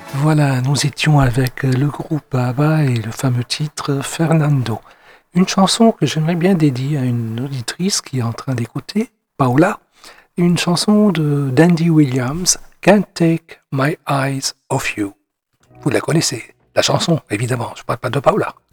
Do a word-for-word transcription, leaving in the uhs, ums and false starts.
Voilà, nous étions avec le groupe ABBA et le fameux titre Fernando. Une chanson que j'aimerais bien dédier à une auditrice qui est en train d'écouter, Paula, une chanson de d'Andy Williams, Can't Take My Eyes Off You. Vous la connaissez, la chanson, évidemment, je ne parle pas de Paula.